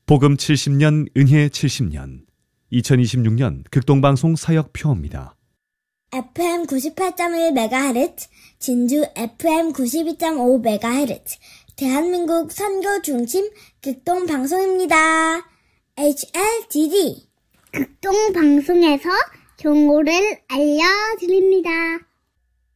복음 70년, 은혜 70년, 2026년 극동방송 사역표입니다. FM 98.1MHz, 진주 FM 92.5MHz, 대한민국 선교 중심 극동방송입니다. HLDD 극동방송에서 정보를 알려드립니다.